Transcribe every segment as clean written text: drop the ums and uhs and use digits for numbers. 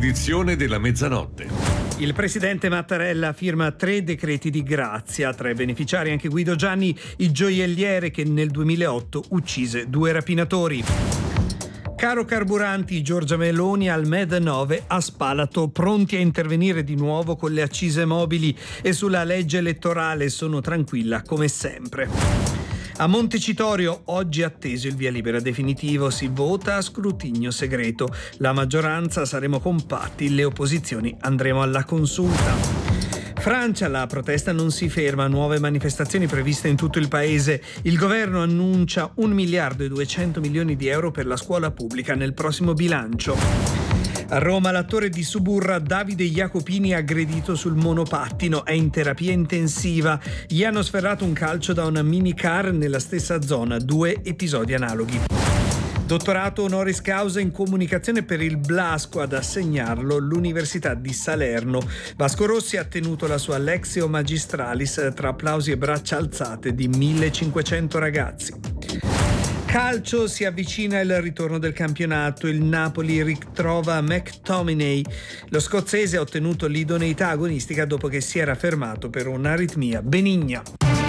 edizione della mezzanotte. Il presidente Mattarella firma 3 decreti di grazia. Tra i beneficiari anche Guido Gianni, il gioielliere che nel 2008 uccise 2 rapinatori. Caro carburanti, Giorgia Meloni al Med 9 a Spalato, pronti a intervenire di nuovo con le accise mobili, e sulla legge elettorale sono tranquilla come sempre. A Montecitorio oggi atteso il via libera definitivo, si vota a scrutinio segreto. La maggioranza saremo compatti, le opposizioni andremo alla consulta. Francia, la protesta non si ferma, nuove manifestazioni previste in tutto il paese. Il governo annuncia 1 miliardo e 200 milioni di euro per la scuola pubblica nel prossimo bilancio. A Roma l'attore di Suburra Davide Jacopini aggredito sul monopattino, è in terapia intensiva. Gli hanno sferrato un calcio da una minicar nella stessa zona, 2 episodi analoghi. Dottorato honoris causa in comunicazione per il Blasco, ad assegnarlo l'Università di Salerno. Vasco Rossi ha tenuto la sua Lexio Magistralis tra applausi e braccia alzate di 1500 ragazzi. Calcio, si avvicina il ritorno del campionato, il Napoli ritrova McTominay. Lo scozzese ha ottenuto l'idoneità agonistica dopo che si era fermato per un'aritmia benigna.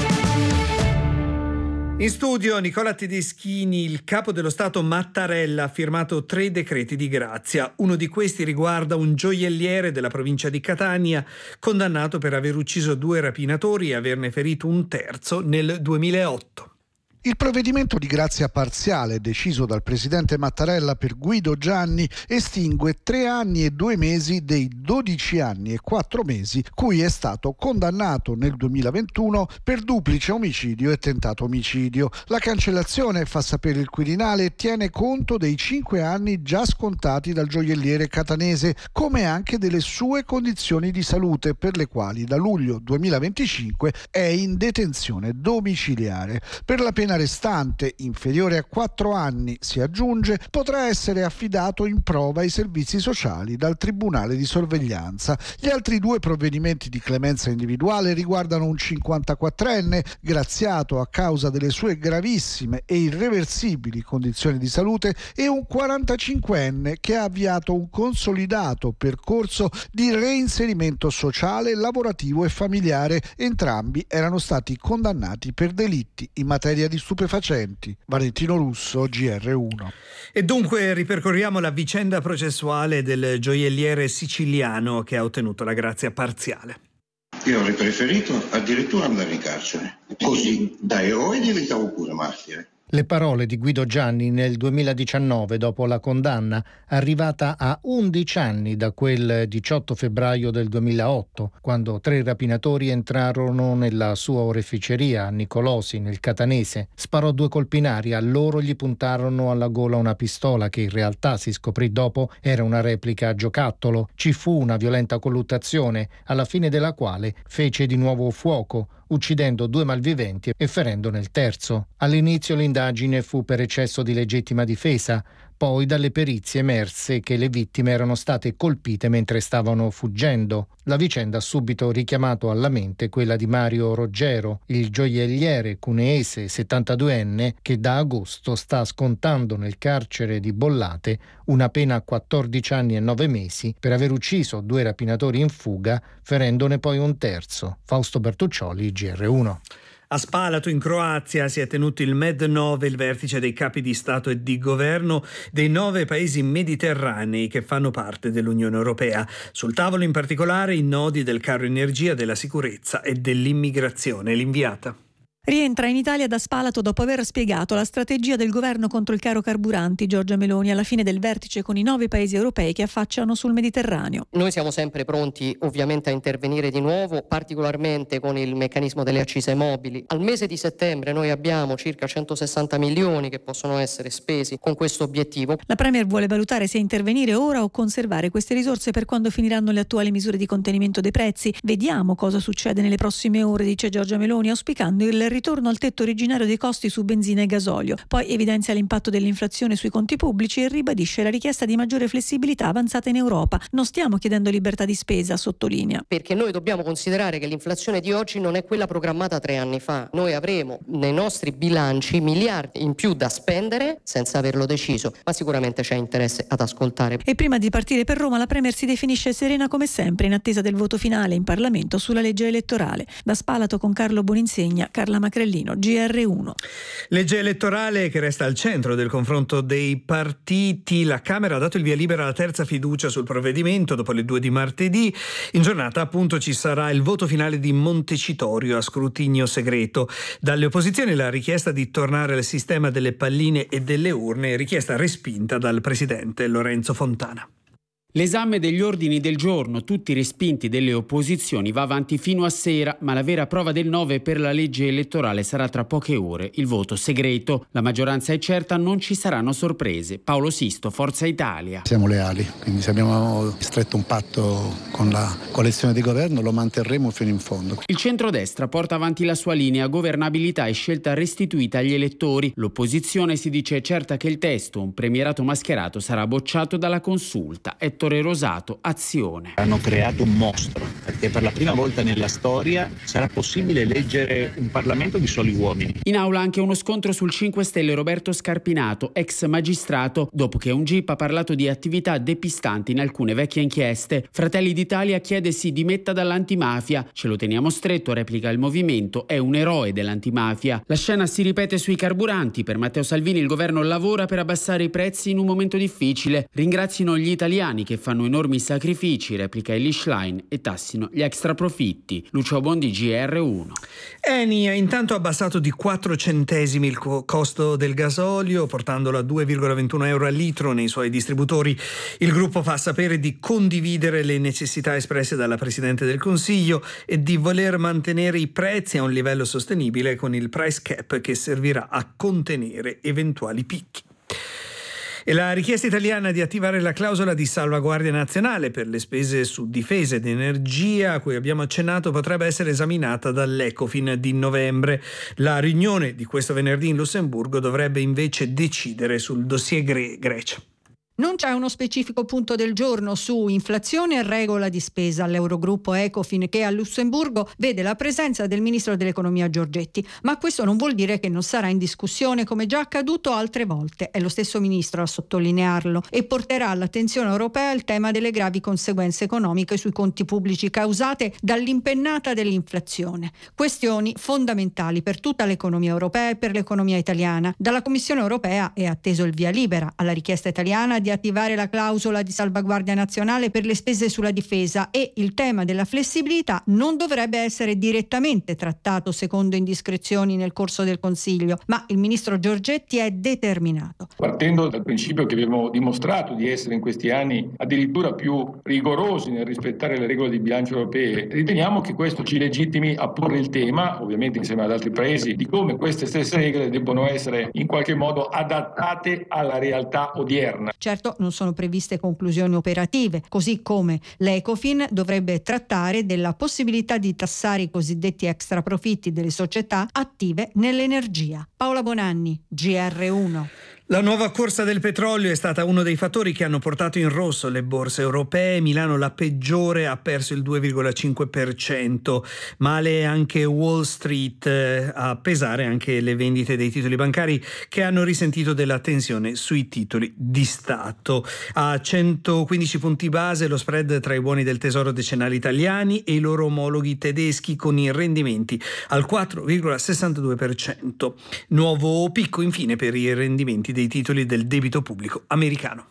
In studio Nicola Tedeschini. Il capo dello Stato Mattarella ha firmato 3 decreti di grazia. Uno di questi riguarda un gioielliere della provincia di Catania, condannato per aver ucciso 2 rapinatori e averne ferito un terzo nel 2008. Il provvedimento di grazia parziale deciso dal presidente Mattarella per Guido Gianni estingue 3 anni e 2 mesi dei 12 anni e 4 mesi cui è stato condannato nel 2021 per duplice omicidio e tentato omicidio. La cancellazione, fa sapere il Quirinale, tiene conto dei 5 anni già scontati dal gioielliere catanese, come anche delle sue condizioni di salute, per le quali da luglio 2025 è in detenzione domiciliare. Per la pena restante, inferiore a 4 anni, si aggiunge, potrà essere affidato in prova ai servizi sociali dal Tribunale di sorveglianza. Gli altri 2 provvedimenti di clemenza individuale riguardano un 54enne graziato a causa delle sue gravissime e irreversibili condizioni di salute e un 45enne che ha avviato un consolidato percorso di reinserimento sociale, lavorativo e familiare. Entrambi erano stati condannati per delitti in materia di stupefacenti. Valentino Russo, GR1. E dunque ripercorriamo la vicenda processuale del gioielliere siciliano che ha ottenuto la grazia parziale. Io avrei preferito addirittura andare in carcere. Così da eroe diventavo pure martire. Le parole di Guido Gianni nel 2019, dopo la condanna arrivata a 11 anni da quel 18 febbraio del 2008, quando 3 rapinatori entrarono nella sua oreficeria a Nicolosi, nel Catanese. Sparò 2 colpi in aria, a loro gli puntarono alla gola una pistola che in realtà, si scoprì dopo, era una replica a giocattolo. Ci fu una violenta colluttazione, alla fine della quale fece di nuovo fuoco, uccidendo 2 malviventi e ferendone il terzo. All'inizio l'indagine fu per eccesso di legittima difesa, poi dalle perizie emerse che le vittime erano state colpite mentre stavano fuggendo. La vicenda ha subito richiamato alla mente quella di Mario Roggero, il gioielliere cuneese 72enne che da agosto sta scontando nel carcere di Bollate una pena a 14 anni e 9 mesi per aver ucciso 2 rapinatori in fuga, ferendone poi un terzo. Fausto Bertuccioli, GR1. A Spalato, in Croazia, si è tenuto il Med 9, il vertice dei capi di Stato e di Governo dei 9 paesi mediterranei che fanno parte dell'Unione Europea. Sul tavolo in particolare i nodi del caro energia, della sicurezza e dell'immigrazione. L'inviata. Rientra in Italia da Spalato dopo aver spiegato la strategia del governo contro il caro carburanti Giorgia Meloni alla fine del vertice con i 9 paesi europei che affacciano sul Mediterraneo. Noi siamo sempre pronti ovviamente a intervenire di nuovo, particolarmente con il meccanismo delle accise mobili. Al mese di settembre noi abbiamo circa 160 milioni che possono essere spesi con questo obiettivo. La Premier vuole valutare se intervenire ora o conservare queste risorse per quando finiranno le attuali misure di contenimento dei prezzi. Vediamo cosa succede nelle prossime ore, dice Giorgia Meloni, auspicando il il ritorno al tetto originario dei costi su benzina e gasolio. Poi evidenzia l'impatto dell'inflazione sui conti pubblici e ribadisce la richiesta di maggiore flessibilità avanzata in Europa. Non stiamo chiedendo libertà di spesa, sottolinea. Perché noi dobbiamo considerare che l'inflazione di oggi non è quella programmata 3 anni fa. Noi avremo nei nostri bilanci miliardi in più da spendere senza averlo deciso, ma sicuramente c'è interesse ad ascoltare. E prima di partire per Roma, la Premier si definisce serena come sempre in attesa del voto finale in Parlamento sulla legge elettorale. Da Spalato con Carlo Boninsegna, Carla Macrellino, GR1. Legge elettorale che resta al centro del confronto dei partiti. La Camera ha dato il via libera alla terza fiducia sul provvedimento dopo le 2 di martedì. In giornata appunto ci sarà il voto finale di Montecitorio a scrutinio segreto. Dalle opposizioni la richiesta di tornare al sistema delle palline e delle urne, richiesta respinta dal presidente Lorenzo Fontana. L'esame degli ordini del giorno, tutti respinti delle opposizioni, va avanti fino a sera, ma la vera prova del 9 per la legge elettorale sarà tra poche ore, il voto segreto. La maggioranza è certa, non ci saranno sorprese. Paolo Sisto, Forza Italia. Siamo leali, quindi se abbiamo stretto un patto con la coalizione di governo lo manterremo fino in fondo. Il centrodestra porta avanti la sua linea, governabilità e scelta restituita agli elettori. L'opposizione si dice certa che il testo, un premierato mascherato, sarà bocciato dalla consulta. Ettore Rosato, Azione. Hanno creato un mostro, perché per la prima volta nella storia sarà possibile eleggere un Parlamento di soli uomini. In aula anche uno scontro sul 5 Stelle Roberto Scarpinato, ex magistrato, dopo che un GIP ha parlato di attività depistanti in alcune vecchie inchieste. Fratelli d'Italia chiede si dimetta dall'antimafia. Ce lo teniamo stretto, replica il movimento, è un eroe dell'antimafia. La scena si ripete sui carburanti. Per Matteo Salvini il governo lavora per abbassare i prezzi in un momento difficile. Ringrazino gli italiani che fanno enormi sacrifici, replica Elly Schlein, e tassino gli extraprofitti. Lucio Bondi, GR1. Eni ha intanto abbassato di 4 centesimi il costo del gasolio, portandolo a 2,21 euro al litro nei suoi distributori. Il gruppo fa sapere di condividere le necessità espresse dalla Presidente del Consiglio e di voler mantenere i prezzi a un livello sostenibile con il price cap che servirà a contenere eventuali picchi. E la richiesta italiana di attivare la clausola di salvaguardia nazionale per le spese su difesa ed energia, a cui abbiamo accennato, potrebbe essere esaminata dall'Ecofin di novembre. La riunione di questo venerdì in Lussemburgo dovrebbe invece decidere sul dossier Grecia. Non c'è uno specifico punto del giorno su inflazione e regola di spesa all'Eurogruppo Ecofin, che a Lussemburgo vede la presenza del ministro dell'economia Giorgetti, ma questo non vuol dire che non sarà in discussione, come già accaduto altre volte. È lo stesso ministro a sottolinearlo, e porterà all'attenzione europea il tema delle gravi conseguenze economiche sui conti pubblici causate dall'impennata dell'inflazione. Questioni fondamentali per tutta l'economia europea e per l'economia italiana. Dalla Commissione europea è atteso il via libera alla richiesta italiana di attivare la clausola di salvaguardia nazionale per le spese sulla difesa, e il tema della flessibilità non dovrebbe essere direttamente trattato secondo indiscrezioni nel corso del Consiglio, ma il ministro Giorgetti è determinato. Partendo dal principio che abbiamo dimostrato di essere in questi anni addirittura più rigorosi nel rispettare le regole di bilancio europee, riteniamo che questo ci legittimi a porre il tema, ovviamente insieme ad altri paesi, di come queste stesse regole debbono essere in qualche modo adattate alla realtà odierna. Certo, non sono previste conclusioni operative, così come l'Ecofin dovrebbe trattare della possibilità di tassare i cosiddetti extraprofitti delle società attive nell'energia. Paola Bonanni, GR1. La nuova corsa del petrolio è stata uno dei fattori che hanno portato in rosso le borse europee. Milano, la peggiore, ha perso il 2,5%. Male anche Wall Street, a pesare anche le vendite dei titoli bancari che hanno risentito della tensione sui titoli di Stato. A 115 punti base lo spread tra i buoni del Tesoro decennali italiani e i loro omologhi tedeschi, con i rendimenti al 4,62%. Nuovo picco infine per i rendimenti dei titoli del debito pubblico americano.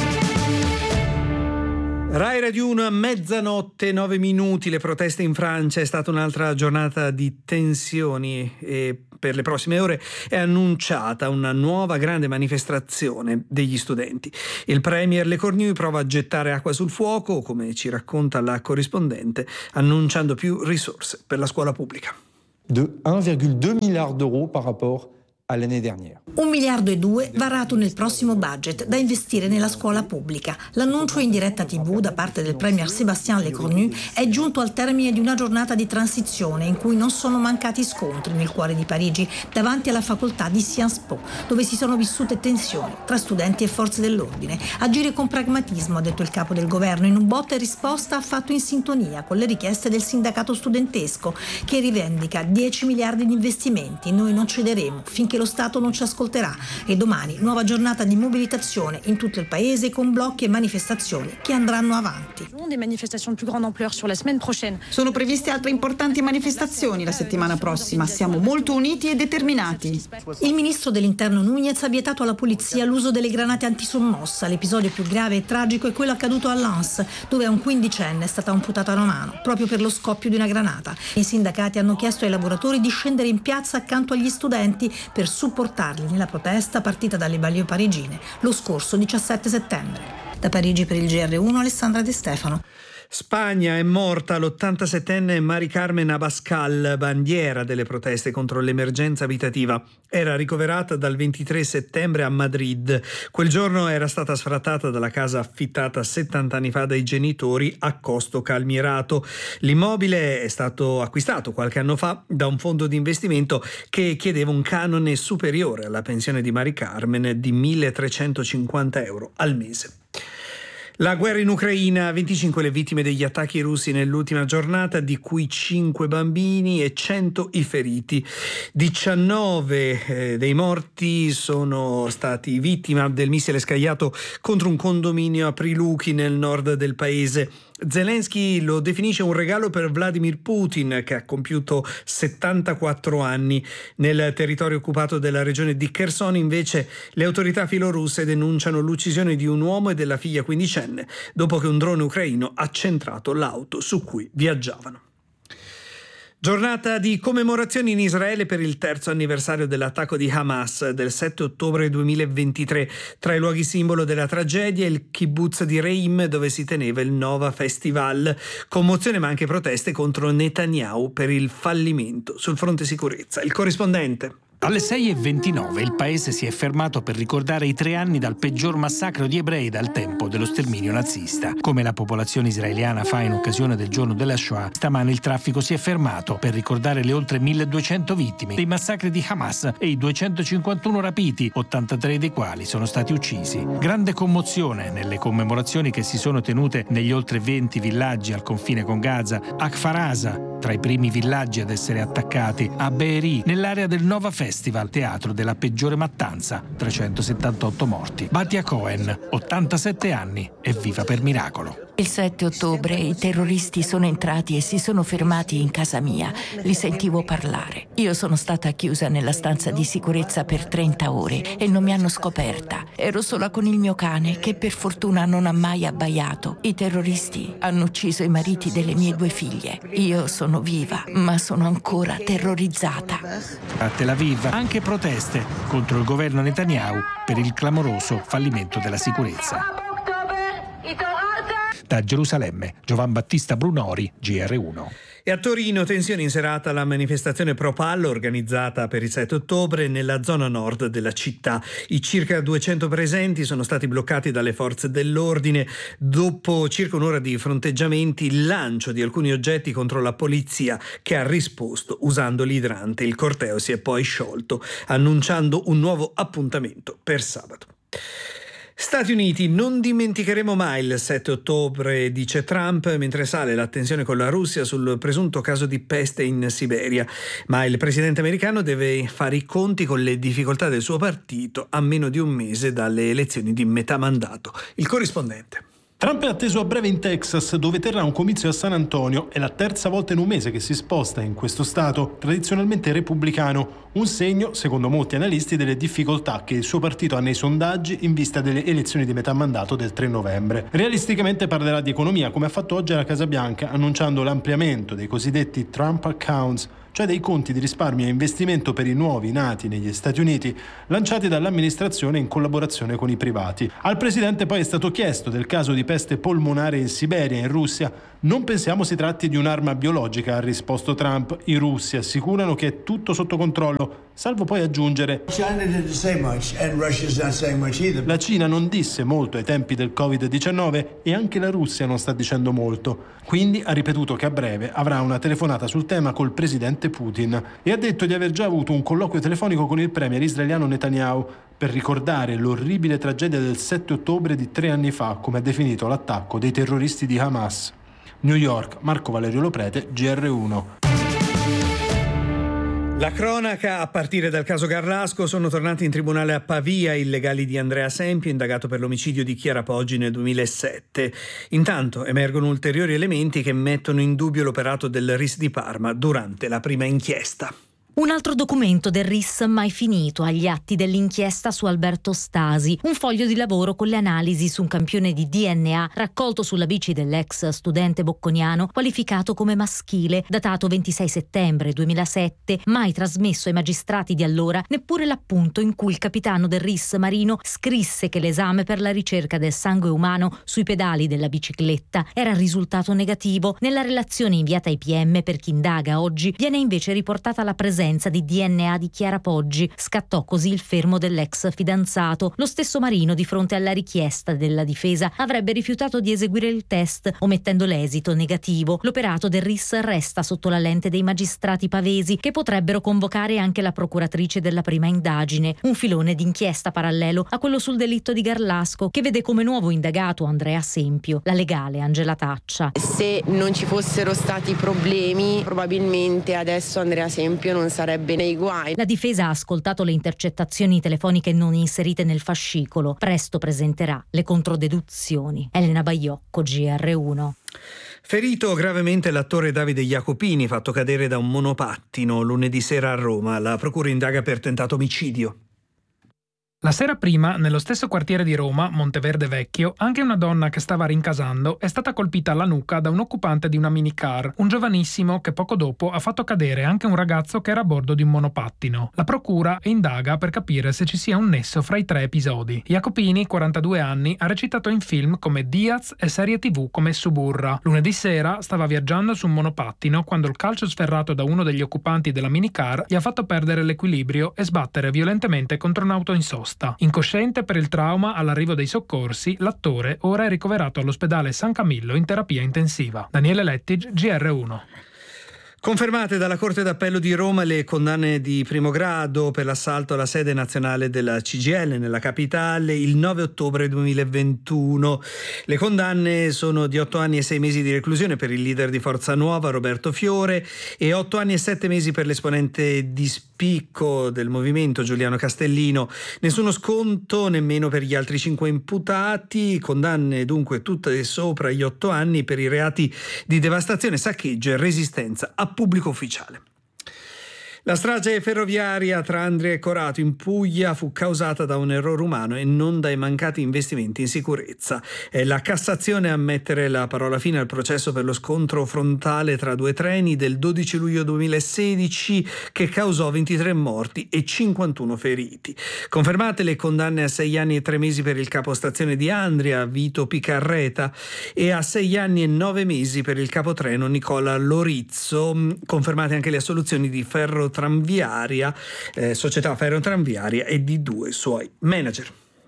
Rai Radio 1 a 00:09. Le proteste in Francia, è stata un'altra giornata di tensioni e per le prossime ore è annunciata una nuova grande manifestazione degli studenti. Il premier Le Cornu prova a gettare acqua sul fuoco, come ci racconta la corrispondente, annunciando più risorse per la scuola pubblica. De 1,2 milliard d'euros par rapport 1,2 miliardi varato nel prossimo budget da investire nella scuola pubblica. L'annuncio in diretta TV da parte del premier Sébastien Lecornu è giunto al termine di una giornata di transizione in cui non sono mancati scontri nel cuore di Parigi, davanti alla facoltà di Sciences Po, dove si sono vissute tensioni tra studenti e forze dell'ordine. Agire con pragmatismo, ha detto il capo del governo, in un botta e risposta affatto in sintonia con le richieste del sindacato studentesco, che rivendica 10 miliardi di investimenti. Noi non cederemo finché lo Stato non ci ascolterà. E domani nuova giornata di mobilitazione in tutto il paese con blocchi e manifestazioni che andranno avanti. Sono previste altre importanti manifestazioni la settimana prossima. Siamo molto uniti e determinati. Il ministro dell'Interno Núñez ha vietato alla polizia l'uso delle granate antisommossa. L'episodio più grave e tragico è quello accaduto a Lens, dove a un 15enne è stata amputata una mano proprio per lo scoppio di una granata. I sindacati hanno chiesto ai lavoratori di scendere in piazza accanto agli studenti per supportarli nella protesta partita dalle banlieue parigine lo scorso 17 settembre. Da Parigi per il GR1 Alessandra De Stefano. Spagna, è morta l'87enne Mari Carmen Abascal, bandiera delle proteste contro l'emergenza abitativa. Era ricoverata dal 23 settembre a Madrid. Quel giorno era stata sfrattata dalla casa affittata 70 anni fa dai genitori a costo calmierato. L'immobile è stato acquistato qualche anno fa da un fondo di investimento che chiedeva un canone superiore alla pensione di Mari Carmen di 1.350 euro al mese. La guerra in Ucraina, 25 le vittime degli attacchi russi nell'ultima giornata, di cui 5 bambini e 100 i feriti. 19 dei morti sono stati vittima del missile scagliato contro un condominio a Priluki nel nord del paese. Zelensky lo definisce un regalo per Vladimir Putin, che ha compiuto 74 anni. Nel territorio occupato della regione di Kherson, invece, le autorità filorusse denunciano l'uccisione di un uomo e della figlia quindicenne, dopo che un drone ucraino ha centrato l'auto su cui viaggiavano. Giornata di commemorazioni in Israele per il 3° anniversario dell'attacco di Hamas del 7 ottobre 2023. Tra i luoghi simbolo della tragedia il kibbutz di Reim, dove si teneva il Nova Festival. Commozione ma anche proteste contro Netanyahu per il fallimento sul fronte sicurezza. Il corrispondente. Alle 6:29 il paese si è fermato per ricordare i 3 anni dal peggior massacro di ebrei dal tempo dello sterminio nazista. Come la popolazione israeliana fa in occasione del giorno della Shoah, stamane il traffico si è fermato per ricordare le oltre 1.200 vittime dei massacri di Hamas e i 251 rapiti, 83 dei quali sono stati uccisi. Grande commozione nelle commemorazioni che si sono tenute negli oltre 20 villaggi al confine con Gaza, a Kfar Aza, tra i primi villaggi ad essere attaccati, a Be'eri, nell'area del Nova Festival, teatro della peggiore mattanza, 378 morti. Batia Cohen, 87 anni, è viva per miracolo. Il 7 ottobre i terroristi sono entrati e si sono fermati in casa mia. Li sentivo parlare. Io sono stata chiusa nella stanza di sicurezza per 30 ore e non mi hanno scoperta. Ero sola con il mio cane, che per fortuna non ha mai abbaiato. I terroristi hanno ucciso i mariti delle mie 2 figlie. Io sono viva, ma sono ancora terrorizzata. A Tel Aviv anche proteste contro il governo Netanyahu per il clamoroso fallimento della sicurezza. Da Gerusalemme, Giovan Battista Brunori, GR1. E a Torino tensioni in serata alla manifestazione Pro Pallo organizzata per il 7 ottobre nella zona nord della città. I circa 200 presenti sono stati bloccati dalle forze dell'ordine. Dopo circa un'ora di fronteggiamenti, il lancio di alcuni oggetti contro la polizia, che ha risposto usando l'idrante. Il corteo si è poi sciolto, annunciando un nuovo appuntamento per sabato. Stati Uniti, non dimenticheremo mai il 7 ottobre, dice Trump, mentre sale la tensione con la Russia sul presunto caso di peste in Siberia. Ma il presidente americano deve fare i conti con le difficoltà del suo partito a meno di un mese dalle elezioni di metà mandato. Il corrispondente. Trump è atteso a breve in Texas, dove terrà un comizio a San Antonio. È la terza volta in un mese che si sposta in questo stato, tradizionalmente repubblicano. Un segno, secondo molti analisti, delle difficoltà che il suo partito ha nei sondaggi in vista delle elezioni di metà mandato del 3 novembre. Realisticamente parlerà di economia, come ha fatto oggi alla Casa Bianca, annunciando l'ampliamento dei cosiddetti Trump Accounts, cioè dei conti di risparmio e investimento per i nuovi nati negli Stati Uniti, lanciati dall'amministrazione in collaborazione con i privati. Al presidente poi è stato chiesto del caso di peste polmonare in Siberia e in Russia. Non pensiamo si tratti di un'arma biologica, ha risposto Trump. I russi assicurano che è tutto sotto controllo. salvo poi aggiungere: la Cina non disse molto ai tempi del Covid-19 e anche la Russia non sta dicendo molto. Quindi ha ripetuto che a breve avrà una telefonata sul tema col presidente Putin e ha detto di aver già avuto un colloquio telefonico con il premier israeliano Netanyahu per ricordare l'orribile tragedia del 7 ottobre di 3 anni fa, come ha definito l'attacco dei terroristi di Hamas. New York, Marco Valerio Loprete, GR1. La cronaca, a partire dal caso Garlasco, sono tornati in tribunale a Pavia i legali di Andrea Sempio, indagato per l'omicidio di Chiara Poggi nel 2007. Intanto emergono ulteriori elementi che mettono in dubbio l'operato del RIS di Parma durante la prima inchiesta. Un altro documento del RIS mai finito agli atti dell'inchiesta su Alberto Stasi, un foglio di lavoro con le analisi su un campione di DNA raccolto sulla bici dell'ex studente bocconiano qualificato come maschile, datato 26 settembre 2007, mai trasmesso ai magistrati di allora neppure l'appunto in cui il capitano del RIS Marino scrisse che l'esame per la ricerca del sangue umano sui pedali della bicicletta era risultato negativo. Nella relazione inviata ai PM per chi indaga oggi viene invece riportata la presenza di DNA di Chiara Poggi. Scattò così il fermo dell'ex fidanzato. Lo stesso Marino, di fronte alla richiesta della difesa, avrebbe rifiutato di eseguire il test, omettendo l'esito negativo. L'operato del RIS resta sotto la lente dei magistrati pavesi, che potrebbero convocare anche la procuratrice della prima indagine. Un filone d'inchiesta parallelo a quello sul delitto di Garlasco, che vede come nuovo indagato Andrea Sempio, la legale Angela Taccia. Se non ci fossero stati problemi, probabilmente adesso Andrea Sempio non sarebbe nei guai. La difesa ha ascoltato le intercettazioni telefoniche non inserite nel fascicolo. Presto presenterà le controdeduzioni. Elena Baiocco, GR1. Ferito gravemente l'attore Davide Jacopini, fatto cadere da un monopattino lunedì sera a Roma. La procura indaga per tentato omicidio. La sera prima, nello stesso quartiere di Roma, Monteverde Vecchio, anche una donna che stava rincasando è stata colpita alla nuca da un occupante di una minicar, un giovanissimo che poco dopo ha fatto cadere anche un ragazzo che era a bordo di un monopattino. La procura indaga per capire se ci sia un nesso fra i 3 episodi. Jacopini, 42 anni, ha recitato in film come Diaz e serie TV come Suburra. Lunedì sera stava viaggiando su un monopattino quando il calcio sferrato da uno degli occupanti della minicar gli ha fatto perdere l'equilibrio e sbattere violentemente contro un'auto in sosta. Incosciente per il trauma all'arrivo dei soccorsi, l'attore ora è ricoverato all'ospedale San Camillo in terapia intensiva. Daniele Lettig, GR1. Confermate dalla Corte d'Appello di Roma le condanne di primo grado per l'assalto alla sede nazionale della CGIL nella capitale il 9 ottobre 2021. Le condanne sono di 8 anni e 6 mesi di reclusione per il leader di Forza Nuova Roberto Fiore e 8 anni e 7 mesi per l'esponente di spicco del movimento Giuliano Castellino. Nessuno sconto nemmeno per gli altri 5 imputati. Condanne dunque tutte sopra gli 8 anni per i reati di devastazione, saccheggio e resistenza a pubblico ufficiale. La strage ferroviaria tra Andria e Corato in Puglia fu causata da un errore umano e non dai mancati investimenti in sicurezza. È la Cassazione a mettere la parola fine al processo per lo scontro frontale tra 2 treni del 12 luglio 2016 che causò 23 morti e 51 feriti. Confermate le condanne a 6 anni e 3 mesi per il capostazione di Andria, Vito Picarreta, e a 6 anni e 9 mesi per il capotreno Nicola Lorizzo. Confermate anche le assoluzioni di Ferrotranviaria, società Ferrotranviaria e di 2 suoi manager.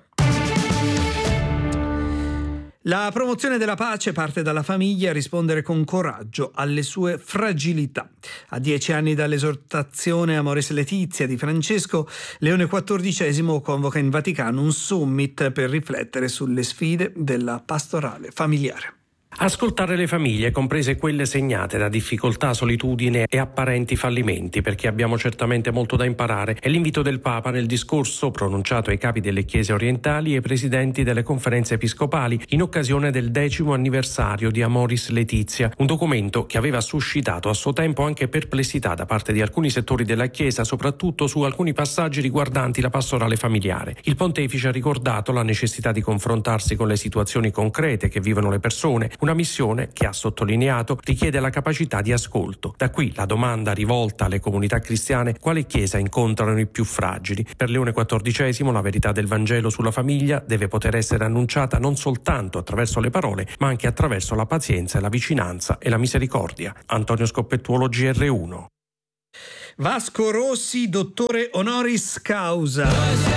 La promozione della pace parte dalla famiglia a rispondere con coraggio alle sue fragilità. A 10 anni dall'esortazione Amoris Laetitia di Francesco, Leone XIV convoca in Vaticano un summit per riflettere sulle sfide della pastorale familiare. Ascoltare le famiglie, comprese quelle segnate da difficoltà, solitudine e apparenti fallimenti, perché abbiamo certamente molto da imparare, è l'invito del Papa nel discorso pronunciato ai capi delle chiese orientali e ai presidenti delle conferenze episcopali in occasione del 10° anniversario di Amoris Laetitia, un documento che aveva suscitato a suo tempo anche perplessità da parte di alcuni settori della Chiesa, soprattutto su alcuni passaggi riguardanti la pastorale familiare. Il pontefice ha ricordato la necessità di confrontarsi con le situazioni concrete che vivono le persone, una missione che, ha sottolineato, richiede la capacità di ascolto. Da qui la domanda rivolta alle comunità cristiane: quale chiesa incontrano i più fragili? Per Leone XIV la verità del Vangelo sulla famiglia deve poter essere annunciata non soltanto attraverso le parole, ma anche attraverso la pazienza, la vicinanza e la misericordia. Antonio Scoppettuolo, GR1. Vasco Rossi, dottore honoris causa.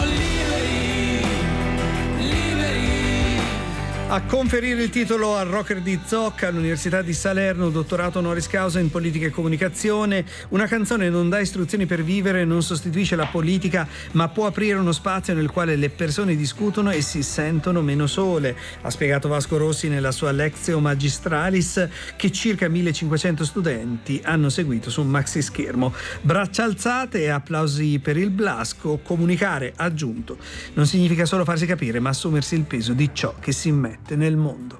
A conferire il titolo al rocker di Zocca all'Università di Salerno, dottorato honoris causa in politica e comunicazione. Una canzone non dà istruzioni per vivere, non sostituisce la politica, ma può aprire uno spazio nel quale le persone discutono e si sentono meno sole, ha spiegato Vasco Rossi nella sua Lectio Magistralis, che circa 1500 studenti hanno seguito su un maxi schermo. Braccia alzate e applausi per il Blasco. Comunicare, ha aggiunto, non significa solo farsi capire, ma assumersi il peso di ciò che si immette nel mondo.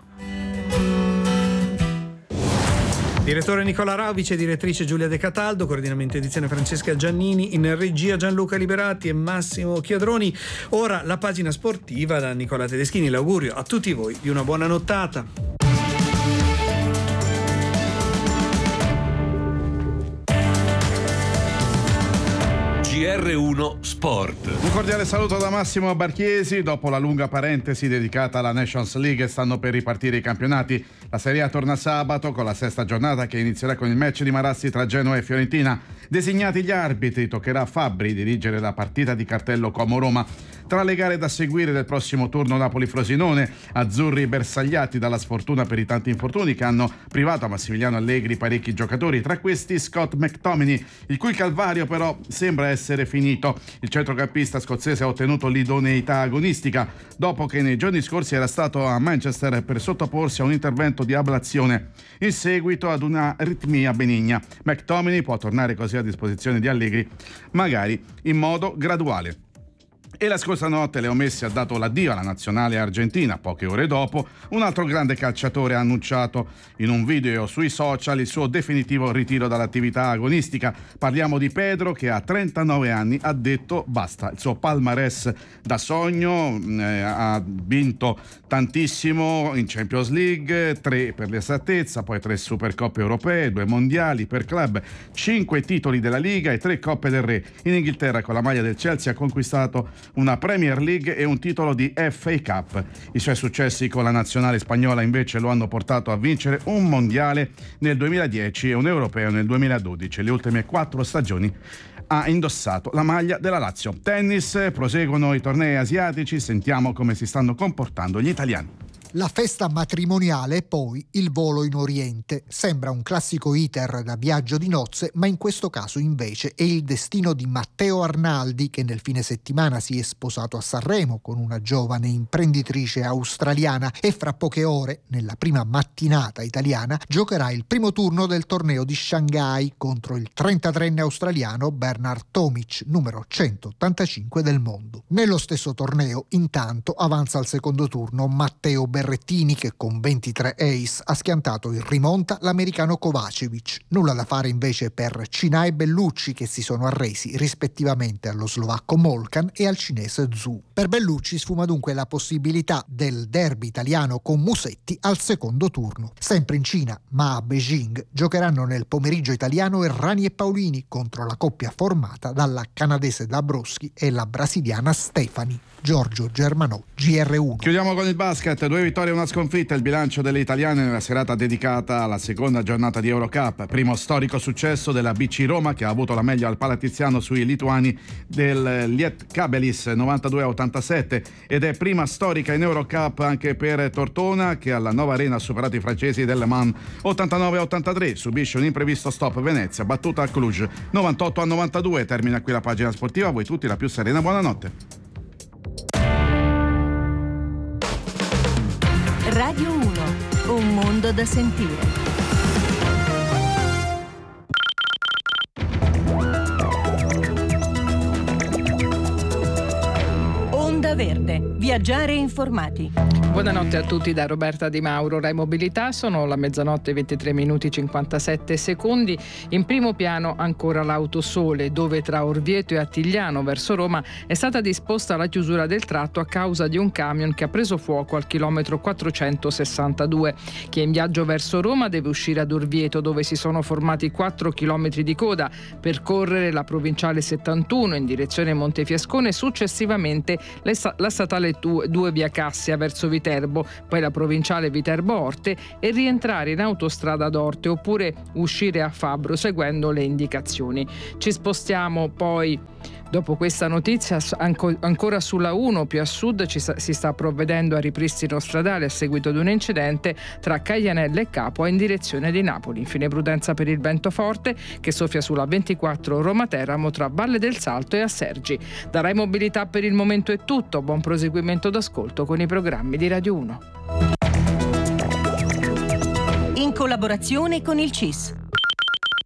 Direttore Nicola Rau, vice direttrice Giulia De Cataldo, coordinamento edizione Francesca Giannini, in regia Gianluca Liberati e Massimo Chiadroni. Ora la pagina sportiva da Nicola Tedeschini. L'augurio a tutti voi di una buona nottata. GR1 Sport. Un cordiale saluto da Massimo Barchiesi. Dopo la lunga parentesi dedicata alla Nations League stanno per ripartire i campionati. La Serie A torna sabato con la sesta giornata che inizierà con il match di Marassi tra Genoa e Fiorentina. Designati gli arbitri, toccherà a Fabbri dirigere la partita di cartello Como-Roma. Tra le gare da seguire del prossimo turno Napoli-Frosinone, azzurri bersagliati dalla sfortuna per i tanti infortuni che hanno privato a Massimiliano Allegri parecchi giocatori, tra questi Scott McTominay, il cui calvario però sembra essere finito. Il centrocampista scozzese ha ottenuto l'idoneità agonistica dopo che nei giorni scorsi era stato a Manchester per sottoporsi a un intervento di ablazione in seguito ad una aritmia benigna. McTominay può tornare così a disposizione di Allegri, magari in modo graduale. E la scorsa notte Leo Messi ha dato l'addio alla nazionale argentina. Poche ore dopo, un altro grande calciatore ha annunciato in un video sui social il suo definitivo ritiro dall'attività agonistica. Parliamo di Pedro, che a 39 anni ha detto basta. Il suo palmarès da sogno, ha vinto tantissimo in Champions League, 3 per l'esattezza, poi 3 Supercoppe europee, 2 mondiali per club, 5 titoli della Liga e 3 Coppe del Re. In Inghilterra con la maglia del Chelsea ha conquistato una Premier League e un titolo di FA Cup. I suoi successi con la nazionale spagnola invece lo hanno portato a vincere un mondiale nel 2010 e un europeo nel 2012. Le ultime 4 stagioni ha indossato la maglia della Lazio. Tennis, proseguono i tornei asiatici, sentiamo come si stanno comportando gli italiani. La festa matrimoniale e poi il volo in Oriente. Sembra un classico iter da viaggio di nozze, ma in questo caso invece è il destino di Matteo Arnaldi, che nel fine settimana si è sposato a Sanremo con una giovane imprenditrice australiana e fra poche ore, nella prima mattinata italiana, giocherà il primo turno del torneo di Shanghai contro il 33enne australiano Bernard Tomic, numero 185 del mondo. Nello stesso torneo, intanto, avanza al secondo turno Matteo Berrettini, che con 23 ace ha schiantato il rimonta l'americano Kovacevic. Nulla da fare invece per Cina e Bellucci, che si sono arresi rispettivamente allo slovacco Molkan e al cinese Zhu. Per Bellucci sfuma dunque la possibilità del derby italiano con Musetti al secondo turno. Sempre in Cina, ma a Beijing, giocheranno nel pomeriggio italiano Errani e Paolini contro la coppia formata dalla canadese Dabrowski e la brasiliana Stefani. Giorgio Germanò, GR1. Chiudiamo con il basket, 2 vittorie e una sconfitta, il bilancio delle italiane nella serata dedicata alla seconda giornata di Eurocup. Primo storico successo della BC Roma, che ha avuto la meglio al Palatiziano sui lituani del Lietkabelis 92-87, ed è prima storica in Eurocup anche per Tortona, che alla nuova arena ha superato i francesi del Le Mans 89-83. Subisce un imprevisto stop Venezia, battuta a Cluj 98-92. Termina qui la pagina sportiva, a voi tutti la più serena buonanotte. Radio 1, un mondo da sentire. Onda Verde, viaggiare informati. Buonanotte a tutti da Roberta Di Mauro. Rai Mobilità, sono la mezzanotte 23 minuti 57 secondi. In primo piano ancora l'Autosole, dove tra Orvieto e Attigliano verso Roma è stata disposta la chiusura del tratto a causa di un camion che ha preso fuoco al chilometro 462. Chi è in viaggio verso Roma deve uscire ad Orvieto, dove si sono formati 4 chilometri di coda, percorrere la provinciale 71 in direzione Montefiascone e successivamente la statale due via Cassia verso Viterbo, poi la provinciale Viterbo-Orte e rientrare in autostrada ad Orte oppure uscire a Fabbro seguendo le indicazioni. Ci spostiamo poi. Dopo questa notizia, ancora sulla 1 più a sud si sta provvedendo a ripristino stradale a seguito di un incidente tra Caianella e Capua in direzione di Napoli. Infine prudenza per il vento forte che soffia sulla 24 Roma-Teramo tra Valle del Salto e Assergi. Da Rai Mobilità per il momento è tutto. Buon proseguimento d'ascolto con i programmi di Radio 1. In collaborazione con il CIS.